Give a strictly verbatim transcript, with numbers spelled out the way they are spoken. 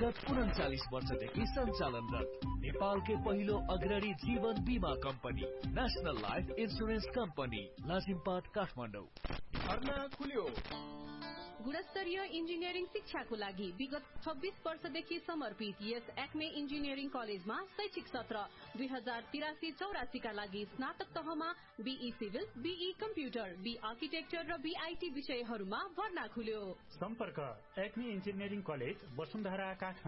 विगत उन्चालिस वर्षदेखि सञ्चालनरत नेपालकै पहिलो अग्रणी जीवन बीमा company national life insurance company Lazimpat Kathmandu. भर्ना खुल्यो। गुणस्तरीय इन्जिनियरिङ शिक्षाको लागि विगत छब्बीस वर्षदेखि समर्पित यस एक्मे इन्जिनियरिङ कलेजमा शैक्षिक सत्र दुई हजार तिरासी चौरासी का लागि स्नातक तहमा be civil, be computer, be architecture र बीआईटी विषयहरूमा भर्ना खुल्यो। सम्पर्क Acme engineering college Vasundhara Kathmandu.